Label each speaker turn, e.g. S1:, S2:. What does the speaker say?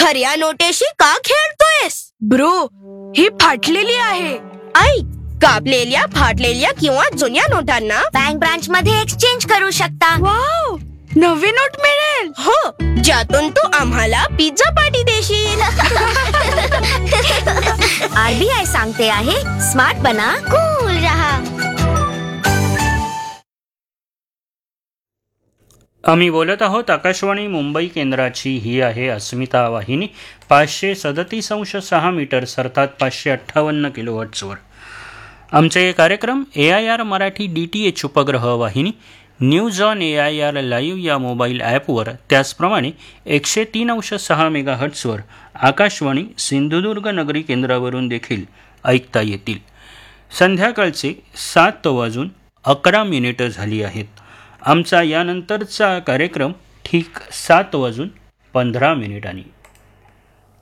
S1: खऱ्या नोटेशी का खेळतोयस?
S2: ब्रो, ही फाटलेली आहे.
S1: ऐक, कापलेल्या, फाटलेल्या किंवा जुन्या नोटांना
S3: बँक ब्रांच मध्ये एक्सचेंज करू शकता.
S2: वाव, नवी नोट मिळेल.
S1: हो, ज्यातून तू आम्हाला पिझ्झा पार्टी देशील.
S3: आरबीआय सांगते आहे, स्मार्ट बना, कूल रहा.
S4: आम्ही बोलत आहोत आकाशवाणी मुंबई केंद्राची. ही आहे अस्मिता वाहिनी. 537.6 मीटर्स अर्थात 558 किलोहर्ट्जवर. आमचे कार्यक्रम AIR मराठी DTH उपग्रह वाहिनी, न्यूज ऑन AIR लाईव्ह या मोबाईल ॲपवर, त्याचप्रमाणे 103.6 मेगाहर्ट्जवर आकाशवाणी सिंधुदुर्ग नगरी केंद्रावरून देखील ऐकता येतील. संध्याकाळचे 7:11 झाली आहेत. आमचा यानंतरचा कार्यक्रम ठीक 7:15